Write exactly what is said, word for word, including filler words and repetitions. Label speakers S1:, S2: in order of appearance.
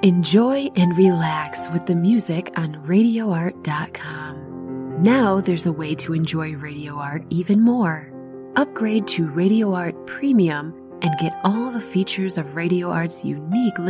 S1: Enjoy and relax with the music on radio art dot com. Now there's a way to enjoy Radio Art even more. Upgrade to Radio Art Premium and get all the features of Radio Art's unique